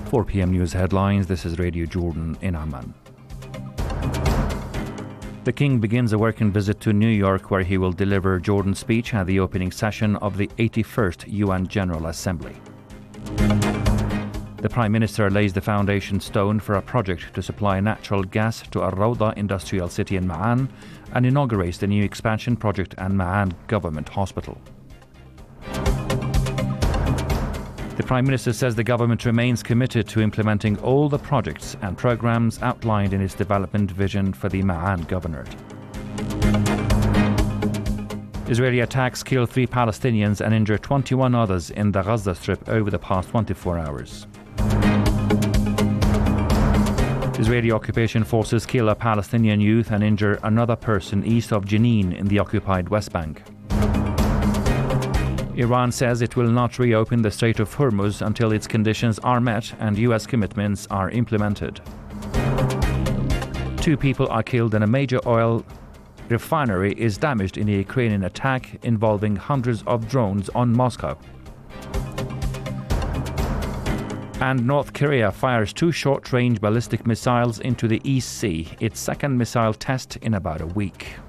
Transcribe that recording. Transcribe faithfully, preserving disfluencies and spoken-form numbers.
four p.m. news headlines. This is Radio Jordan in Amman. The King begins a working visit to New York, where he will deliver Jordan's speech at the opening session of the eighty-first U N General Assembly. The Prime Minister lays the foundation stone for a project to supply natural gas to Al Rawda industrial city in Ma'an and inaugurates the new expansion project and Ma'an Government Hospital. The Prime Minister says the government remains committed to implementing all the projects and programmes outlined in its development vision for the Ma'an Governorate. Israeli attacks kill three Palestinians and injure twenty-one others in the Gaza Strip over the past twenty-four hours. Israeli occupation forces kill a Palestinian youth and injure another person east of Jenin in the occupied West Bank. Iran says it will not reopen the Strait of Hormuz until its conditions are met and U S commitments are implemented. Two people are killed and a major oil refinery is damaged in a Ukrainian attack involving hundreds of drones on Moscow. And North Korea fires two short-range ballistic missiles into the East Sea, its second missile test in about a week.